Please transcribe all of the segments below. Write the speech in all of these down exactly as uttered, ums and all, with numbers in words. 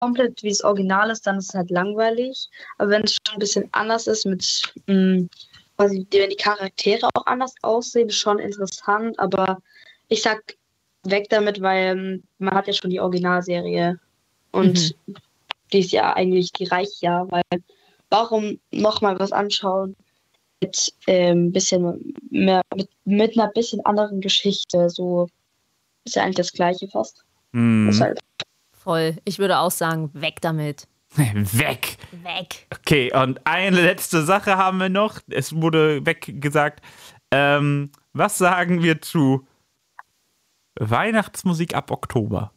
komplett wie das Original ist, dann ist es halt langweilig. Aber wenn es schon ein bisschen anders ist, mit mh, quasi, wenn die Charaktere auch anders aussehen, ist schon interessant. Aber ich sag weg damit, weil ähm, man hat ja schon die Originalserie und Mhm. die ist ja eigentlich, die reicht ja, weil warum nochmal was anschauen mit ähm, bisschen mehr, mit, mit einer bisschen anderen Geschichte. So ist ja eigentlich das Gleiche fast. Hm. Deshalb. Voll. Ich würde auch sagen, weg damit. Weg. Weg. Okay, und eine letzte Sache haben wir noch. Es wurde weggesagt. Ähm, was sagen wir zu Weihnachtsmusik ab Oktober?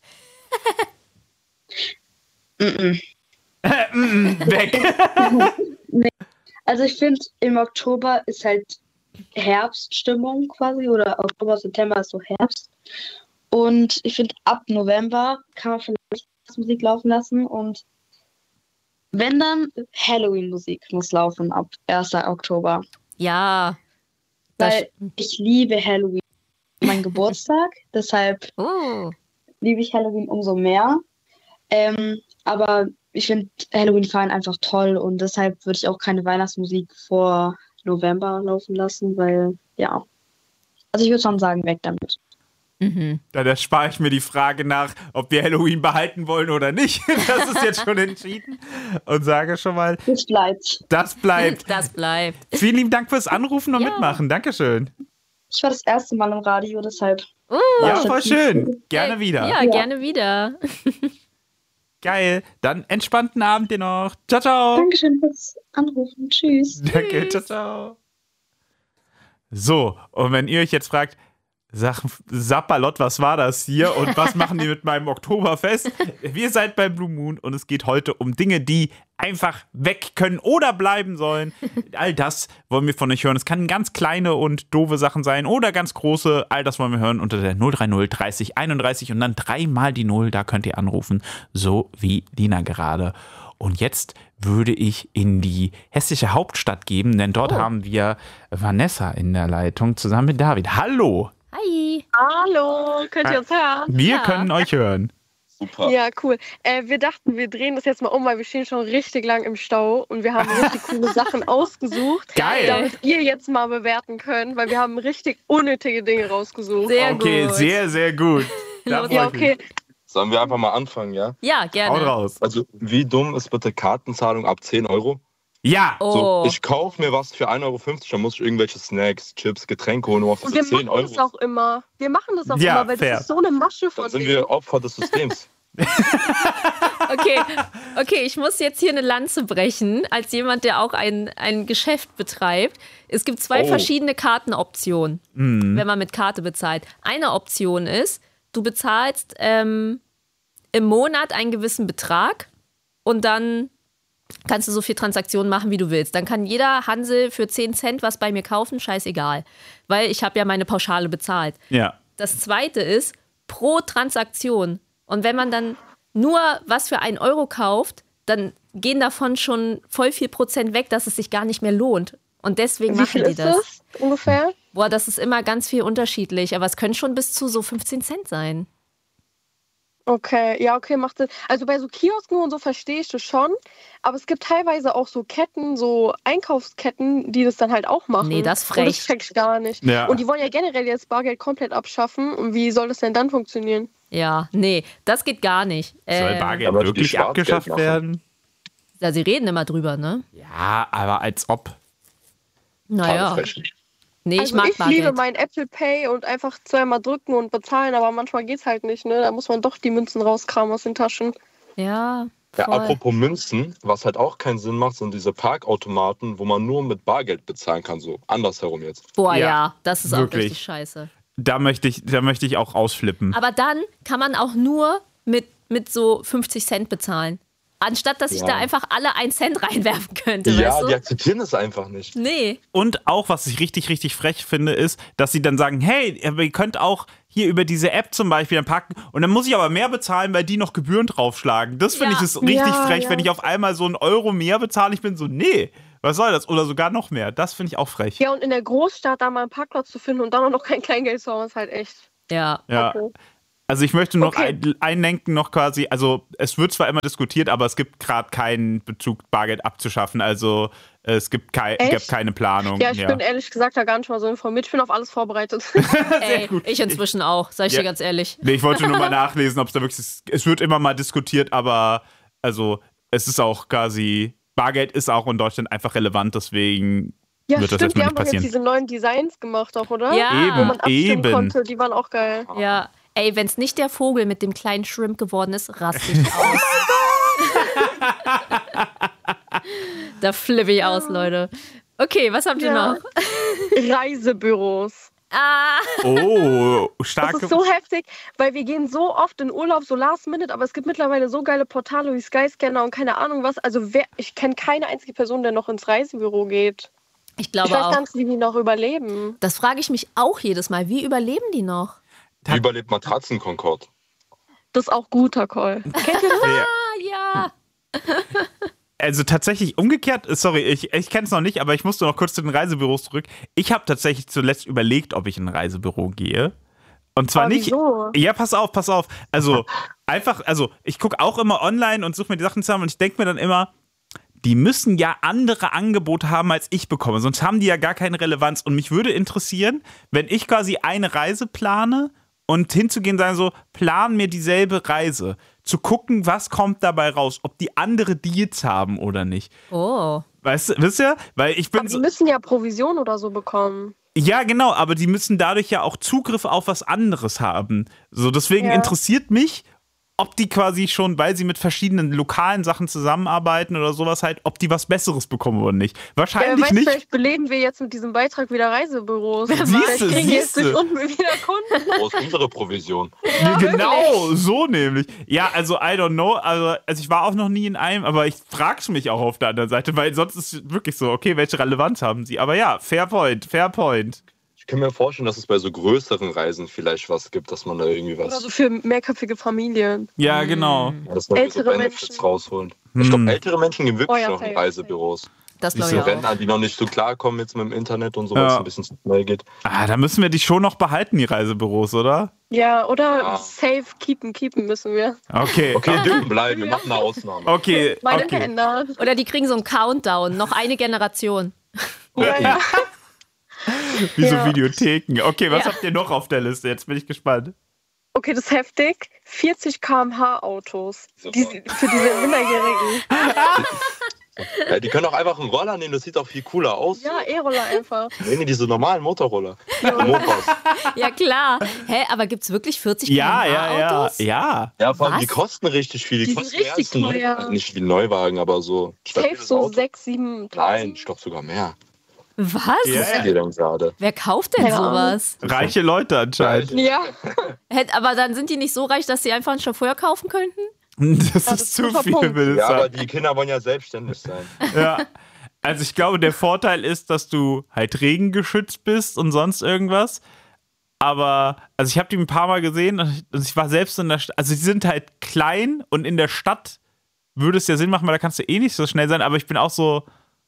Mm-mm. Mm, Weg. Nee. Also ich finde, im Oktober ist halt Herbststimmung quasi oder Oktober, September ist so Herbst. Und ich finde, ab November kann man vielleicht Musik laufen lassen und wenn dann Halloween-Musik muss laufen ab ersten Oktober. Ja. Das Weil ich liebe Halloween. Mein Geburtstag, deshalb oh. liebe ich Halloween umso mehr. Ähm, aber ich finde Halloween feiern einfach toll und deshalb würde ich auch keine Weihnachtsmusik vor November laufen lassen, weil ja. Also ich würde schon sagen, weg damit. Mhm. Da erspare ich mir die Frage nach, ob wir Halloween behalten wollen oder nicht. Das ist jetzt schon entschieden. Und sage schon mal, Das bleibt. das bleibt. Das bleibt. Vielen lieben Dank fürs Anrufen und Ja. Mitmachen. Dankeschön. Ich war das erste Mal im Radio, deshalb. Uh, Ja, das voll ist schön. Gerne ja, wieder. Ja, Ja. gerne wieder. Geil. Dann entspannten Abend dir noch. Ciao, ciao. Dankeschön fürs Anrufen. Tschüss. Danke, ciao, ciao. So, und wenn ihr euch jetzt fragt, sag, Sapperlot, was war das hier und was machen die mit meinem Oktoberfest? Wir seid beim Blue Moon und es geht heute um Dinge, die einfach weg können oder bleiben sollen. All das wollen wir von euch hören. Es kann ganz kleine und doofe Sachen sein oder ganz große. All das wollen wir hören unter der null drei null dreißig einunddreißig und dann dreimal die Null. Da könnt ihr anrufen, so wie Lina gerade. Und jetzt würde ich in die hessische Hauptstadt geben, denn dort Oh. haben wir Vanessa in der Leitung zusammen mit David. Hallo! Hi. Hallo, könnt ihr uns hören? Wir Ja. können euch hören. Super. Ja, cool. Äh, wir dachten, wir drehen das jetzt mal um, weil wir stehen schon richtig lang im Stau und wir haben richtig coole Sachen ausgesucht, Geil! damit ihr jetzt mal bewerten könnt, weil wir haben richtig unnötige Dinge rausgesucht. Sehr Okay, gut. sehr, sehr gut. Da Los. freu Ja, ich mich. okay. Sollen wir einfach mal anfangen, ja? Ja, Haut gerne. raus. Also, wie dumm ist bitte Kartenzahlung ab zehn Euro? Ja! Oh. So, ich kaufe mir was für ein Euro fünfzig, dann muss ich irgendwelche Snacks, Chips, Getränke holen, nur für Und wir zehn machen das Euro. auch immer. Wir machen das auch Ja, immer, weil fair. das ist so eine Masche von Dann sind denen. wir Opfer des Systems. Okay, okay, ich muss jetzt hier eine Lanze brechen, als jemand, der auch ein, ein Geschäft betreibt. Es gibt zwei Oh. verschiedene Kartenoptionen, Mhm. wenn man mit Karte bezahlt. Eine Option ist, du bezahlst ähm, im Monat einen gewissen Betrag und dann kannst du so viel Transaktionen machen, wie du willst. Dann kann jeder Hansel für zehn Cent was bei mir kaufen, scheißegal. Weil ich habe ja meine Pauschale bezahlt. Ja. Das zweite ist pro Transaktion. Und wenn man dann nur was für einen Euro kauft, dann gehen davon schon voll viel Prozent weg, dass es sich gar nicht mehr lohnt. Und deswegen Wie machen viel die ist das. das ungefähr? Boah, das ist immer ganz viel unterschiedlich. Aber es können schon bis zu so fünfzehn Cent sein. Okay, ja, okay, macht Sinn. Also bei so Kiosken und so verstehe ich das schon, aber es gibt teilweise auch so Ketten, so Einkaufsketten, die das dann halt auch machen. Nee, das ist Und frech. das check ich gar nicht. Ja. Und die wollen ja generell jetzt Bargeld komplett abschaffen. Und wie soll das denn dann funktionieren? Ja, nee, das geht gar nicht. Soll Ähm, Bargeld aber die wirklich Schwarzgeld abgeschafft machen. werden? ja, sie reden immer drüber, ne? Ja, aber als ob. Naja. Frech. Nee, ich also mag ich liebe Bargeld. mein Apple Pay und einfach zweimal drücken und bezahlen, aber manchmal geht's halt nicht, ne? Da muss man doch die Münzen rauskramen aus den Taschen. Ja, Ja, voll. apropos Münzen, was halt auch keinen Sinn macht, sind diese Parkautomaten, wo man nur mit Bargeld bezahlen kann, so andersherum jetzt. Boah, Ja, ja, das ist auch wirklich. richtig scheiße. Da möchte ich, da möchte ich auch ausflippen. Aber dann kann man auch nur mit, mit so fünfzig Cent bezahlen. Anstatt, dass ich Ja. da einfach alle einen Cent reinwerfen könnte, Ja, weißt die du? akzeptieren es einfach nicht. Nee. Und auch, was ich richtig, richtig frech finde, ist, dass sie dann sagen, hey, ihr könnt auch hier über diese App zum Beispiel dann packen und dann muss ich aber mehr bezahlen, weil die noch Gebühren draufschlagen. Das finde Ja. ich ist richtig Ja, frech, ja. wenn ich auf einmal so einen Euro mehr bezahle. Ich bin so, nee, was soll das? Oder sogar noch mehr. Das finde ich auch frech. Ja, und in der Großstadt da mal einen Parkplatz zu finden und dann auch noch kein Kleingeld zu haben, ist halt echt. Ja. Ja. okay. Also ich möchte noch Okay. ein, einlenken noch quasi, also es wird zwar immer diskutiert, aber es gibt gerade keinen Bezug, Bargeld abzuschaffen. Also es gibt, kei Echt? gibt keine Planung. Ja, ich bin ehrlich gesagt da gar nicht mal so informiert. Ich bin auf alles vorbereitet. Ey, ich inzwischen auch, sag ich Ja. dir ganz ehrlich. Nee, ich wollte nur mal nachlesen, ob es da wirklich ist. Es wird immer mal diskutiert, aber also es ist auch quasi, Bargeld ist auch in Deutschland einfach relevant, deswegen Ja, wird das stimmt, die erstmal haben nicht doch jetzt passieren. diese neuen Designs gemacht auch, oder? Ja. Wo man abstimmen Eben. konnte, die waren auch geil. Ja. Ey, wenn's nicht der Vogel mit dem kleinen Shrimp geworden ist, raste ich aus. Da flippe ich aus, Leute. Okay, was habt ihr Ja. noch? Reisebüros. Ah, Oh, Das starke. ist so heftig, weil wir gehen so oft in Urlaub, so last minute, aber es gibt mittlerweile so geile Portale wie Skyscanner und keine Ahnung was. Also wer, ich kenne keine einzige Person, der noch ins Reisebüro geht. ich Ich glaube weiß gar auch. nicht, wie die noch überleben. Das frage ich mich auch jedes Mal. Wie überleben die noch? Wie überlebt Matratzen Concord? Das ist auch guter Call. Kennt ihr das? Ja. Ah, ja. Also tatsächlich umgekehrt, sorry, ich, ich kenne es noch nicht, aber ich musste noch kurz zu den Reisebüros zurück. Ich habe tatsächlich zuletzt überlegt, ob ich in ein Reisebüro gehe. Und zwar Oh, nicht. wieso? Ja, pass auf, pass auf. Also einfach, also ich gucke auch immer online und suche mir die Sachen zusammen und ich denke mir dann immer, die müssen ja andere Angebote haben, als ich bekomme. Sonst haben die ja gar keine Relevanz. Und mich würde interessieren, wenn ich quasi eine Reise plane und hinzugehen und sagen so, plan mir dieselbe Reise. Zu gucken, was kommt dabei raus, ob die andere Deals haben oder nicht. Oh. Weißt du, wisst ihr? Weil ich bin Aber die so, müssen ja Provision oder so bekommen. ja, genau, aber die müssen dadurch ja auch Zugriff auf was anderes haben. So, deswegen Ja. interessiert mich, ob die quasi schon, weil sie mit verschiedenen lokalen Sachen zusammenarbeiten oder sowas halt, ob die was Besseres bekommen oder nicht. Ja, Wahrscheinlich weißt, nicht. vielleicht beleben wir jetzt mit diesem Beitrag wieder Reisebüros. Siehste, Vielleicht kriegen wir jetzt siehste. durch unten wieder Kunden. Wo ist unsere Provision? Ja, genau, so nämlich. Ja, also I don't know, also, also ich war auch noch nie in einem, aber ich frage mich auch auf der anderen Seite, weil sonst ist es wirklich so, okay, welche Relevanz haben sie? Aber ja, fair point, fair point. Ich kann mir vorstellen, dass es bei so größeren Reisen vielleicht was gibt, dass man da irgendwie Oder was, so für mehrköpfige Familien. Ja, genau. dass man so ältere Benefits Menschen. rausholt. Hm. Ich glaube, ältere Menschen gehen wirklich Oh ja, noch in safe, Reisebüros. Das Siehst glaube du, ich Diese auch. Rentner, die noch nicht so klarkommen jetzt mit dem Internet und so, weil es Ja. ein bisschen zu schnell geht. Ah, da müssen wir die schon noch behalten, die Reisebüros, oder? Ja, oder Ja. safe keepen, keepen müssen wir. Okay. Okay, die dürfen bleiben, wir machen eine Ausnahme. Okay, Meine okay. geändert. Oder die kriegen so einen Countdown. Noch eine Generation. Ja, ja. Wie so Ja. Videotheken. Okay, was Ja. habt ihr noch auf der Liste? Jetzt bin ich gespannt. Okay, das ist heftig. vierzig Kilometer pro Stunde Autos. Super. Die, für diese Minderjährigen. Ja, die können auch einfach einen Roller nehmen, das sieht auch viel cooler aus. Ja, E-Roller einfach. Nee, nee, diese normalen Motorroller. Mopeds. Ja, klar. Hä, aber gibt's wirklich vierzig Ja, Kilometer ja, ja. Autos? Ja. Ja, vor allem, Was? die kosten richtig viel. Die, Die sind kosten mehr richtig als ein teuer. Neu- Nicht wie ein Neuwagen, aber so. Safe stabiles so Auto. sechs, sieben. Nein, ich glaube sogar mehr. Was? Ja. Was ist dir denn gerade? Wer kauft denn Ja. sowas? Reiche Leute anscheinend. Ja, Hä, aber dann sind die nicht so reich, dass sie einfach einen Chauffeur kaufen könnten? Das das ist ist zu ein guter viel, Punkt. will ich Ja, aber sagen. die Kinder wollen ja selbstständig sein. Ja. Also ich glaube, der Vorteil ist, dass du halt regengeschützt bist und sonst irgendwas. Aber, also ich habe die ein paar Mal gesehen und ich, und ich war selbst in der Stadt. Also die sind halt klein und in der Stadt würde es ja Sinn machen, weil da kannst du eh nicht so schnell sein. Aber ich bin auch so.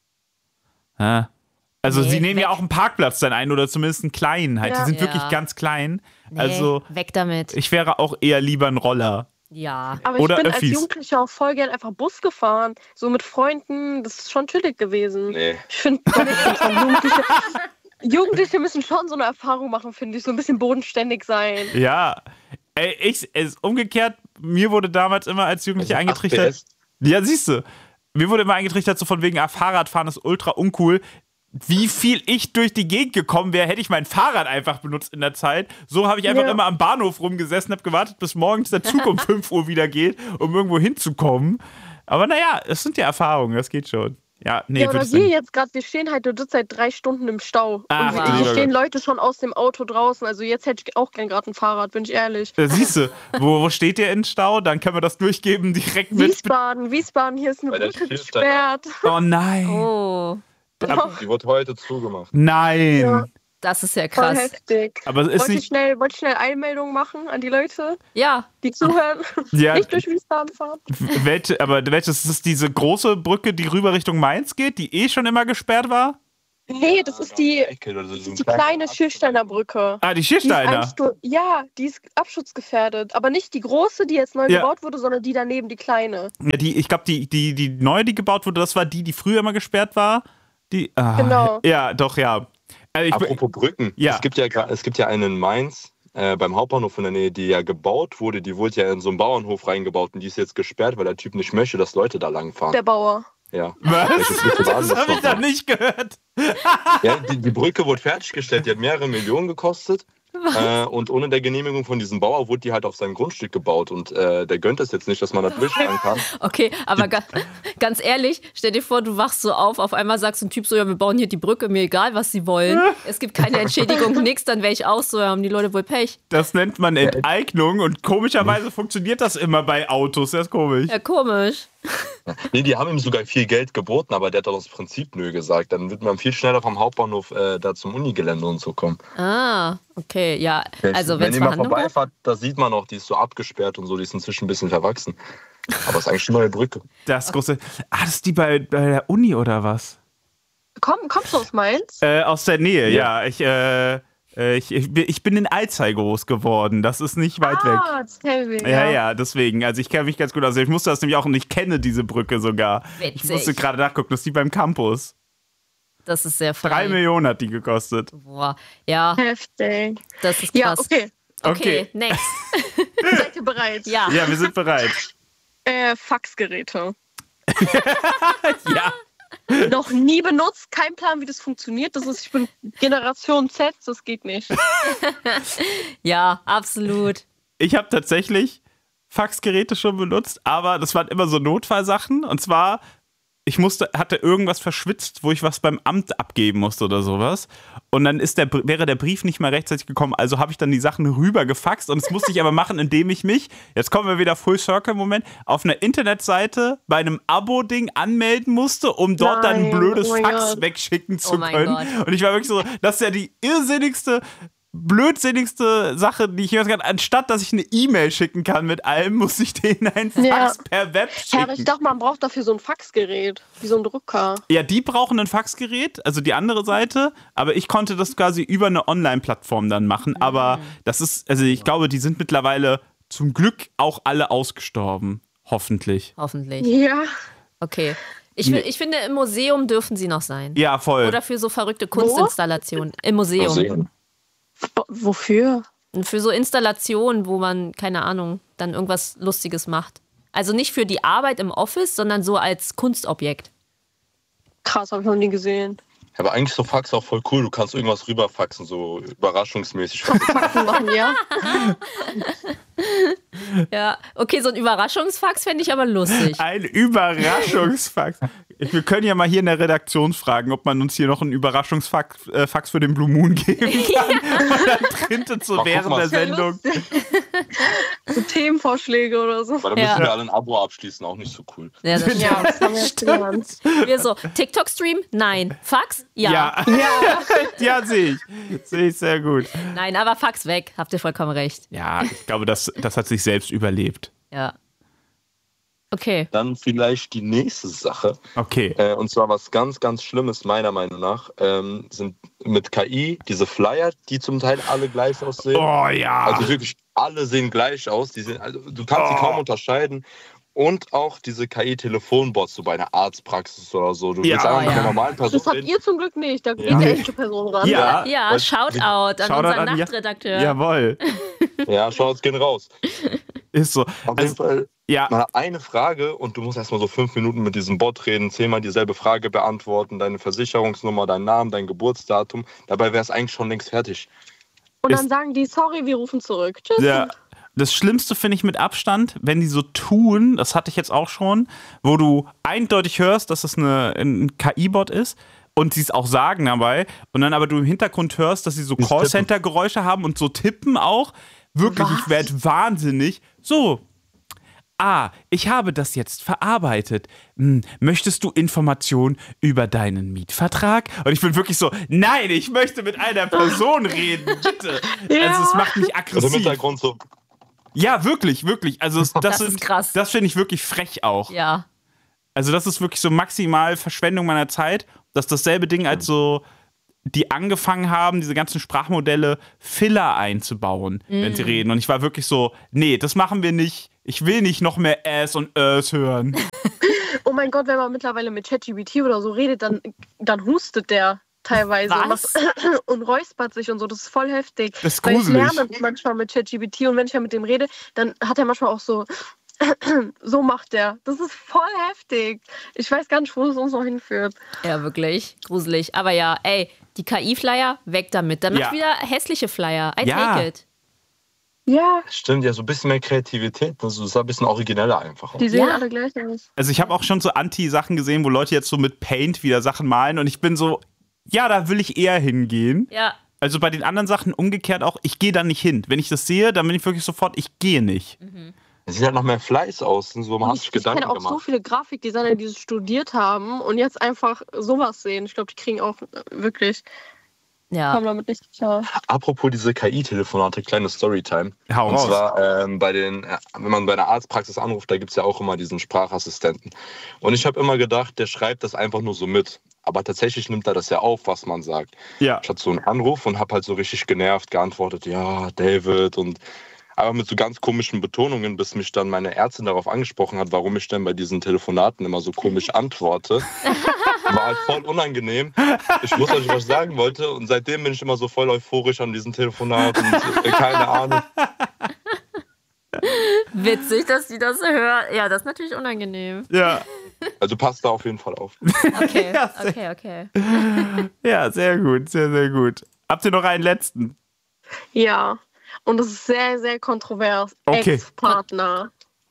Hä? Also Nee, sie nehmen ja weg. auch einen Parkplatz dann ein oder zumindest einen kleinen halt. Ja. Die sind Ja. wirklich ganz klein. Nee, Also weg damit. ich wäre auch eher lieber ein Roller. Ja. aber Oder ich bin Öffis. als Jugendlicher auch voll gern einfach Bus gefahren. So mit Freunden. Das ist schon chillig gewesen. Nee. Ich finde, Jugendliche, Jugendliche müssen schon so eine Erfahrung machen, finde ich. So ein bisschen bodenständig sein. Ja. Ey, ich, es, umgekehrt, mir wurde damals immer als Jugendlicher Also acht eingetrichtert. P S. Ja, siehst du. Mir wurde immer eingetrichtert, so von wegen, ah, Fahrradfahren ist ultra uncool. Wie viel ich durch die Gegend gekommen wäre, hätte ich mein Fahrrad einfach benutzt in der Zeit. So habe ich einfach Ja. immer am Bahnhof rumgesessen, habe gewartet, bis morgens der Zug um fünf Uhr wieder geht, um irgendwo hinzukommen. Aber naja, es sind ja Erfahrungen, das geht schon. Ja, nee, Ja, würde oder ich wir sagen. jetzt gerade, wir stehen halt dort seit drei Stunden im Stau. Ach, und du hier lieber stehen Gott. Leute schon aus dem Auto draußen. Also jetzt hätte ich auch gern gerade ein Fahrrad, bin ich ehrlich. Da siehst du, wo, wo steht ihr in Stau? Dann können wir das durchgeben direkt mit. Wiesbaden, Wiesbaden, hier ist eine Bei der Brücke Schilder. gesperrt. Oh nein. Oh, Die wird heute zugemacht. Nein. Ja. das ist ja Voll krass. heftig. Aber es ist Wollte ich, nicht. schnell, wollte ich schnell Einmeldungen machen an die Leute, Ja, die zuhören. Ja, Nicht durch Wiesbaden fahren. welche, aber welches ist das diese große Brücke, die rüber Richtung Mainz geht, die eh schon immer gesperrt war? Nee, das ist die, Ecke oder so, das so ist die ein kleine kleiner Schiersteiner Brücke. Ah, die Die ist Schiersteiner. einstu- ja, die ist abschutzgefährdet. Aber nicht die große, die jetzt neu Ja. gebaut wurde, sondern die daneben, die kleine. Ja, die, ich glaube, die, die, die neue, die gebaut wurde, das war die, die früher immer gesperrt war. Die, ah, Genau. Ja, doch, ja. Also ich, Apropos Brücken. Ja. Es gibt ja, gra- es gibt ja eine in Mainz, äh, beim Hauptbahnhof in der Nähe, die ja gebaut wurde. Die wurde ja in so einen Bauernhof reingebaut und die ist jetzt gesperrt, weil der Typ nicht möchte, dass Leute da langfahren. Der Bauer. Ja. was? Welches Brücke war denn Das habe ich nochmal? noch nicht gehört. Ja, die, die Brücke wurde fertiggestellt, die hat mehrere Millionen gekostet. Äh, und ohne der Genehmigung von diesem Bauer wurde die halt auf seinem Grundstück gebaut. Und äh, der gönnt es jetzt nicht, dass man da durchfahren kann. Okay, aber ga, ganz ehrlich, stell dir vor, du wachst so auf, auf einmal sagst ein Typ so, ja, wir bauen hier die Brücke, mir egal, was sie wollen. Es gibt keine Entschädigung, nix, dann wäre ich auch so, ja, haben die Leute wohl Pech. Das nennt man Enteignung und komischerweise funktioniert das immer bei Autos. Das ist komisch. Ja, komisch. Nee, die haben ihm sogar viel Geld geboten, aber der hat doch das Prinzip nö gesagt. Dann wird man viel schneller vom Hauptbahnhof äh, da zum Unigelände und so kommen. Ah, okay, ja. Also, wenn wenn es ihr mal Verhandlungen gab, vorbeifahrt, da sieht man auch, die ist so abgesperrt und so, die ist inzwischen ein bisschen verwachsen. Aber es ist eigentlich eine neue Brücke. Das große. Ah, das ist die bei, bei der Uni oder was? Komm, kommst du aus Mainz? Äh, aus der Nähe, ja. Ja. Ich, äh, äh, ich, ich, bin- ich bin in Alzey groß geworden. Das ist nicht weit weg. Ah, das kennen wir. Ja, ja, deswegen. Also ich kenne mich ganz gut aus. Ich musste das nämlich auch und ich kenne diese Brücke sogar. Ich Witzig. musste gerade nachgucken, das ist die beim Campus. das ist sehr Drei frei. Millionen hat die gekostet. Boah, ja, Heftig. das ist Ja, krass. okay. Okay, Okay. next. Seid ihr bereit? Ja. Ja, wir sind bereit. Äh, Faxgeräte. Ja. Noch nie benutzt, kein Plan, wie das funktioniert. Das ist, ich bin Generation Z, das geht nicht. Ja, absolut. Ich habe tatsächlich Faxgeräte schon benutzt, aber das waren immer so Notfallsachen. Und zwar, ich musste, hatte irgendwas verschwitzt, wo ich was beim Amt abgeben musste oder sowas. Und dann ist der, wäre der Brief nicht mal rechtzeitig gekommen. Also habe ich dann die Sachen rüber gefaxt. Und das musste ich aber machen, indem ich mich, jetzt kommen wir wieder Full Circle Moment, auf einer Internetseite bei einem Abo-Ding anmelden musste, um dort dann ein Nein, blödes oh mein Fax Gott. wegschicken zu Oh mein können. Gott. Und ich war wirklich so, das ist ja die irrsinnigste, blödsinnigste Sache, die ich jemals kann. Anstatt dass ich eine E-Mail schicken kann mit allem, muss ich denen ein Fax Ja. per Web Ja, aber ich schicken. dachte, man braucht dafür so ein Faxgerät, wie so ein Drucker. Ja, die brauchen ein Faxgerät, also die andere Seite, aber ich konnte das quasi über eine Online-Plattform dann machen. Aber das ist, also ich glaube, die sind mittlerweile zum Glück auch alle ausgestorben. Hoffentlich. Hoffentlich. Ja. Okay. Ich, fi- ich finde, im Museum dürfen sie noch sein. Ja, voll. Oder für so verrückte Kunstinstallationen. Im Museum. Museen. W- Wofür? Und für so Installationen, wo man, keine Ahnung, dann irgendwas Lustiges macht. Also nicht für die Arbeit im Office, sondern so als Kunstobjekt. Krass, habe ich noch nie gesehen. Aber eigentlich so Fax auch voll cool. Du kannst irgendwas rüberfaxen, so überraschungsmäßig. Faxen machen, ja? Ja, okay, so ein Überraschungsfax fände ich aber lustig. Ein Überraschungsfax. Wir können ja mal hier in der Redaktion fragen, ob man uns hier noch einen Überraschungsfax äh, Fax für den Blue Moon geben kann. Und dann printet so Mal guck während mal. der Sendung. So Themenvorschläge oder so. Weil dann Ja. müssen wir alle ein Abo abschließen, auch nicht so cool. Ja, das Ja, das haben wir jetzt gelernt. wir so, TikTok-Stream? Nein. Fax? Ja. Ja, Ja. ja sehe ich. Sehe ich sehr gut. Nein, aber Fax weg. Habt ihr vollkommen recht. Ja, ich glaube, das, das hat sich selbst überlebt. Ja. Okay. Dann vielleicht die nächste Sache. Okay. Äh, und zwar was ganz, ganz Schlimmes, meiner Meinung nach, ähm, sind mit K I diese Flyer, die zum Teil alle gleich aussehen. Oh ja. Also wirklich, alle sehen gleich aus. Die sehen, also, du kannst sie Oh. kaum unterscheiden. Und auch diese K I-Telefonbots, so bei einer Arztpraxis oder so. Du Ja. willst einfach mit Ja. einer normalen Person Das habt reden. ihr zum Glück nicht. Da geht Ja. eine echte Person ran. Ja. Ja, weil- Shoutout an Shoutout unseren an- ja. Nachtredakteur. Jawohl. Ja, schau, es gehen raus. Ist so. Auf jeden Also, Fall, ja. man hat eine Frage und du musst erstmal so fünf Minuten mit diesem Bot reden, zehnmal dieselbe Frage beantworten, deine Versicherungsnummer, deinen Namen, dein Geburtsdatum. Dabei wäre es eigentlich schon längst fertig. Und dann Ist- sagen die, sorry, wir rufen zurück. Tschüss. Ja. Das Schlimmste finde ich mit Abstand, wenn die so tun, das hatte ich jetzt auch schon, wo du eindeutig hörst, dass es eine, ein K I-Bot ist und sie es auch sagen dabei und dann aber du im Hintergrund hörst, dass sie so Dieses Callcenter-Geräusche haben und so tippen auch. Wirklich, ich Was? werde wahnsinnig. So, ah, ich habe das jetzt verarbeitet. Hm, möchtest du Informationen über deinen Mietvertrag? Und ich bin wirklich so, nein, ich möchte mit einer Person reden, bitte. Ja. Also es macht mich Also im aggressiv. Hintergrund so, Ja, wirklich, wirklich. Also es- das, Das ist ist krass. Das finde ich wirklich frech auch. Ja. Also das ist wirklich so maximal Verschwendung meiner Zeit. Das ist dasselbe Ding, als so die angefangen haben, diese ganzen Sprachmodelle Filler einzubauen, mm. wenn sie reden. Und ich war wirklich so, nee, das machen wir nicht. Ich will nicht noch mehr Äs und Ös hören. Oh mein Gott, wenn man mittlerweile mit ChatGPT oder so redet, dann, dann hustet der teilweise Was? und räuspert sich und so. Das ist voll heftig. Das ist Weil ich gruselig. lerne manchmal mit ChatGPT und wenn ich ja mit dem rede, dann hat er manchmal auch so, so macht der. Das ist voll heftig. Ich weiß gar nicht, wo es uns noch hinführt. Ja, wirklich. Gruselig. Aber ja, ey, die K I-Flyer, weg damit. Dann Ja. mach wieder hässliche Flyer. I Ja. take it. Ja, Stimmt, ja, so ein bisschen mehr Kreativität. Das ist ein bisschen origineller einfach. die sehen Ja. alle gleich aus. Also ich habe auch schon so Anti-Sachen gesehen, wo Leute jetzt so mit Paint wieder Sachen malen und ich bin so, ja, da will ich eher hingehen. Ja. Also bei den anderen Sachen umgekehrt auch, ich gehe da nicht hin. Wenn ich das sehe, dann bin ich wirklich sofort, ich gehe nicht. Es sieht halt noch mehr Fleiß aus. So, man hat sich Ich, ich Gedanken kenne auch so gemacht. viele Grafikdesigner, die das studiert haben und jetzt einfach sowas sehen. Ich glaube, die kriegen auch äh, wirklich, Ja. kommen damit nicht klar. Apropos diese K I-Telefonate, kleine Storytime. Hau Und raus. zwar, ähm, bei den, äh, wenn man bei einer Arztpraxis anruft, da gibt es ja auch immer diesen Sprachassistenten. Und ich habe immer gedacht, der schreibt das einfach nur so mit. Aber tatsächlich nimmt er das ja auf, was man sagt. Ja. Ich hatte so einen Anruf und habe halt so richtig genervt geantwortet, ja, David, und aber mit so ganz komischen Betonungen, bis mich dann meine Ärztin darauf angesprochen hat, warum ich denn bei diesen Telefonaten immer so komisch antworte. War halt voll unangenehm. Ich wusste nicht, was ich sagen wollte. Und seitdem bin ich immer so voll euphorisch an diesen Telefonaten. Und, äh, keine Ahnung. Witzig, dass die das hören. Ja, das ist natürlich unangenehm. Ja. Also passt da auf jeden Fall auf. Okay, Ja, sehr- okay, okay. Ja, sehr gut, sehr, sehr gut. Habt ihr noch einen letzten? Ja, und das ist sehr, sehr kontrovers. Okay. Ex-Partner.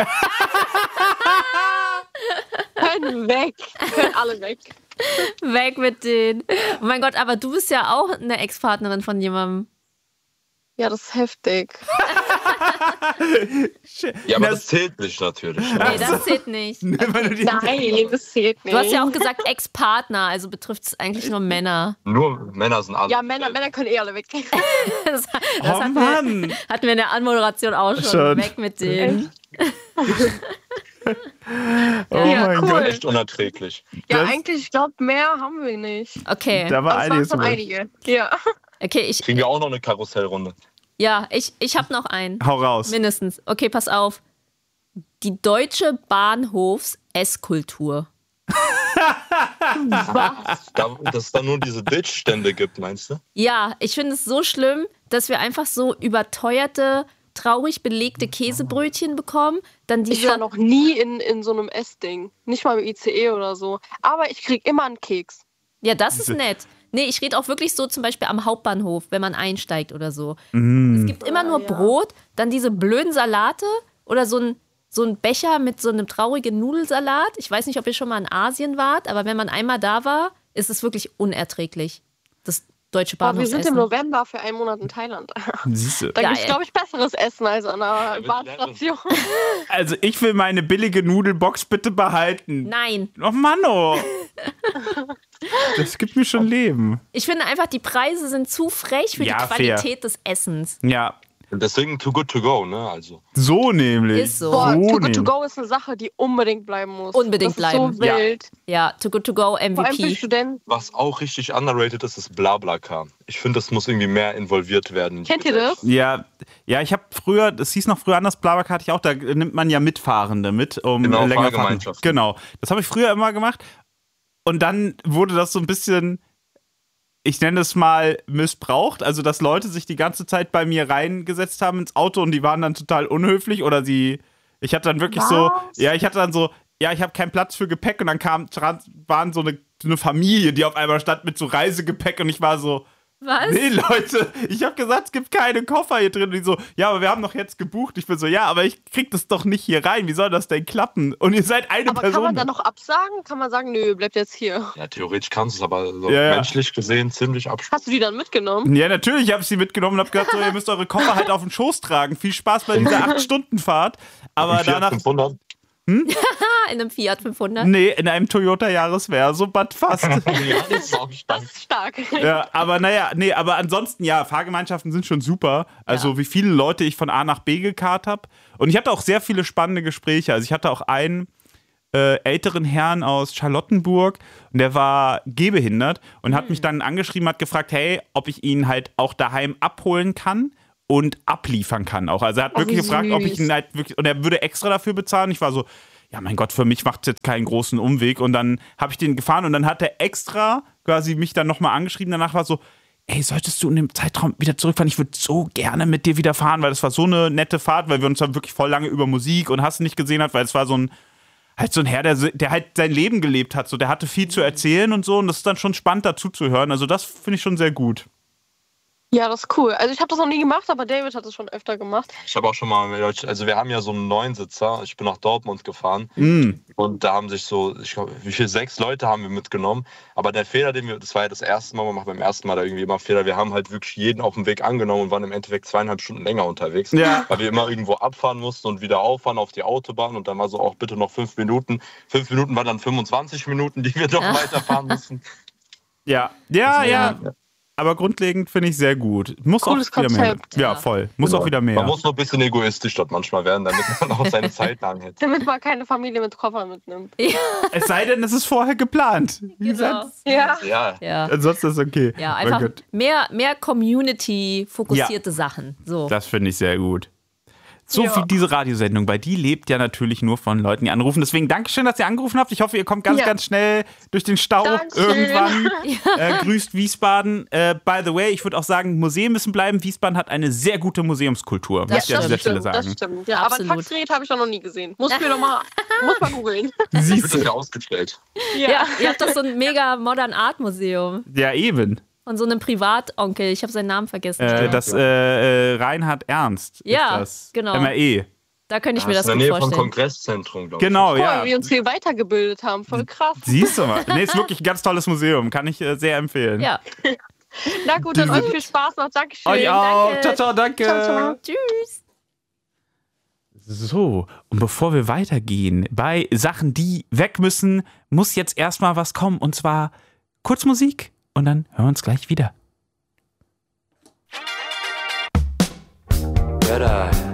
Können weg. Können alle weg. Weg mit denen. Oh mein Gott, aber du bist ja auch eine Ex-Partnerin von jemandem. Ja, das ist heftig. Ja, aber Das- das zählt nicht natürlich. Nee, das zählt nicht. Weil du die- Nein, das zählt nicht. Du hast ja auch gesagt Ex-Partner, also betrifft es eigentlich nur Männer. Nur Männer sind alle. Ja, Männer, Männer können eh alle weg. Das, das Oh hatten, wir, Mann. hatten wir in der Anmoderation auch schon. Schon. Weg mit denen. Oh Ja, mein cool. Gott. Echt unerträglich. Ja, Das- eigentlich, ich glaube, mehr haben wir nicht. Okay, Da war Aber es waren einiges schon dabei. einige. Ja. okay, ich, Kriegen wir auch noch eine Karussellrunde. ja, ich, ich habe noch einen. Hau raus. Mindestens. Okay, pass auf. Die deutsche Bahnhofs-Esskultur. Was? Da, dass es dann nur diese Ditch-Stände gibt, meinst du? Ja, ich finde es so schlimm, dass wir einfach so überteuerte, traurig belegte Käsebrötchen bekommen. Dann Ich diese. war noch nie in, in so einem Essding. Nicht mal im I C E oder so. Aber ich krieg immer einen Keks. Ja, das ist nett. Nee, ich rede auch wirklich so zum Beispiel am Hauptbahnhof, wenn man einsteigt oder so. Mm. Es gibt immer nur ja. Brot, dann diese blöden Salate oder so ein, so ein Becher mit so einem traurigen Nudelsalat. Ich weiß nicht, ob ihr schon mal in Asien wart, aber wenn man einmal da war, ist es wirklich unerträglich. Das deutsche Boah, wir sind im Bahnhofsessen. November für einen Monat in Thailand. Siehst du. Da Geil. gibt es, glaube ich, besseres Essen als an einer wird Bahnstation. Also ich will meine billige Nudelbox bitte behalten. Nein, Oh Mann, oh. Das gibt mir schon Leben. ich finde einfach, die Preise sind zu frech für Ja, die Qualität des Essens. Ja, Und deswegen too good to go, ne? Also. so nämlich. Ist so. Boah, So Too Good To nämlich. Go ist eine Sache, die unbedingt bleiben muss. Unbedingt das bleiben. Ist so Ja. wild. Ja, Too Good To Go, M V Vor allem für P. Studenten. Was auch richtig underrated ist, ist BlaBlaCar. Ich finde, das muss irgendwie mehr involviert werden. in die Kennt ihr das? Ja, ja, ich habe früher, das hieß noch früher anders, BlaBlaCar hatte ich auch, da nimmt man ja Mitfahrende mit, um Genau, äh, länger fahren. Fahrgemeinschaften. Genau, das habe ich früher immer gemacht. Und dann wurde das so ein bisschen, ich nenne es mal, missbraucht. Also, dass Leute sich die ganze Zeit bei mir reingesetzt haben ins Auto und die waren dann total unhöflich oder sie, ich hatte dann wirklich so, Was? ja, ich hatte dann so, ja, ich habe keinen Platz für Gepäck und dann kam, trans- waren so eine, so eine Familie, die auf einmal stand mit so Reisegepäck und ich war so, Was? nee, Leute, ich habe gesagt, es gibt keine Koffer hier drin. Und die so, ja, aber wir haben doch jetzt gebucht. Ich bin so, ja, aber ich krieg das doch nicht hier rein. Wie soll das denn klappen? Und ihr seid eine Aber Person. kann man dann noch absagen? Kann man sagen, nö, bleibt jetzt hier. Ja, theoretisch kannst du es, aber so Ja, ja. menschlich gesehen ziemlich abschließen. Hast du die dann mitgenommen? Ja, natürlich habe ich sie mitgenommen und habe gesagt, so, ihr müsst eure Koffer halt auf den Schoß tragen. Viel Spaß bei dieser acht Stunden Fahrt. Aber danach, fünfhundert. Ah, in einem Fiat fünfhundert. nee, in einem Toyota Jahresverso, but fast. Ja, das ist auch Das stark. ist stark. Ja, aber naja, nee, aber ansonsten, ja, Fahrgemeinschaften sind schon super. Also Ja. wie viele Leute ich von A nach B gekarrt habe. Und ich hatte auch sehr viele spannende Gespräche. Also ich hatte auch einen, äh, älteren Herrn aus Charlottenburg und der war gehbehindert und hat mich dann angeschrieben, hat gefragt, hey, ob ich ihn halt auch daheim abholen kann und abliefern kann auch. Also er hat Oh, wirklich wie gefragt, ob ich süß. ihn halt wirklich, und er würde extra dafür bezahlen. Ich war so, ja mein Gott, für mich macht es jetzt keinen großen Umweg und dann habe ich den gefahren und dann hat er extra quasi mich dann nochmal angeschrieben, danach war so, ey, solltest du in dem Zeitraum wieder zurückfahren? Ich würde so gerne mit dir wieder fahren, weil das war so eine nette Fahrt, weil wir uns dann wirklich voll lange über Musik und hast nicht gesehen hat, weil es war so ein, halt so ein Herr, der, der halt sein Leben gelebt hat, so, der hatte viel zu erzählen und so und das ist dann schon spannend dazu zu hören, also das finde ich schon sehr gut. Ja, das ist cool. Also ich habe das noch nie gemacht, aber David hat es schon öfter gemacht. Ich habe auch schon mal, also wir haben ja so einen Neunsitzer, ich bin nach Dortmund gefahren Mm. und da haben sich so, ich glaube, wie viel, sechs Leute haben wir mitgenommen, aber der Fehler, den wir, das war ja das erste Mal, man macht beim ersten Mal da irgendwie immer Fehler, wir haben halt wirklich jeden auf dem Weg angenommen und waren im Endeffekt zweieinhalb Stunden länger unterwegs, Ja. weil wir immer irgendwo abfahren mussten und wieder auffahren auf die Autobahn und dann war so auch bitte noch fünf Minuten. Fünf Minuten waren dann fünfundzwanzig Minuten, die wir doch Ja. weiterfahren mussten. Ja, ja, Deswegen, ja, aber grundlegend finde ich sehr gut. Muss Cooles auch wieder Konzept. mehr. Ja, Ja. voll. Muss Genau. auch wieder mehr. Man muss nur ein bisschen egoistisch dort manchmal werden, damit man auch seine Zeit anhält. Damit man keine Familie mit Koffer mitnimmt. Es sei denn, es ist vorher geplant. Wie Genau. gesagt, Ja. Ja, Ja. ansonsten ist es okay. Ja, Mein einfach Gott, mehr, mehr Community-fokussierte Sachen. So. das finde ich sehr gut. So Ja. wie diese Radiosendung, bei die lebt ja natürlich nur von Leuten, die anrufen. Deswegen Dankeschön, dass ihr angerufen habt. Ich hoffe, ihr kommt ganz, Ja. ganz schnell durch den Stau Dankeschön. irgendwann. Äh, grüßt Wiesbaden. Äh, by the way, ich würde auch sagen, Museen müssen bleiben. Wiesbaden hat eine sehr gute Museumskultur, Das muss ich an dieser stimmt, Stelle Das sagen. stimmt. Ja, Absolut. aber ein Faxgerät habe ich noch nie gesehen. Muss mir doch mal, muss mal googeln. Siehst wird das ja du? ausgestellt. Ja, ihr habt doch so ein mega Modern Art Museum Ja, eben. von so einem Privatonkel. Ich habe seinen Namen vergessen. Äh, das äh, äh, Reinhard Ernst Ja, ist das. genau. M R E. Da könnte ich mir Das das ist in gut der Nähe vom vorstellen. Kongreszentrum, glaube ich. Genau, Voll, ja. wie wir uns hier weitergebildet haben. Voll krass. Siehst du mal. Nee, ist wirklich ein ganz tolles Museum. Kann ich äh, sehr empfehlen. Ja. Na gut, dann euch viel Spaß noch. Dankeschön. Euch auch. Danke. Ciao, ciao, danke. Ciao, ciao. Tschüss. So, und bevor wir weitergehen, bei Sachen, die weg müssen, muss jetzt erstmal was kommen. Und zwar kurz Musik und dann hören wir uns gleich wieder. Red Eye.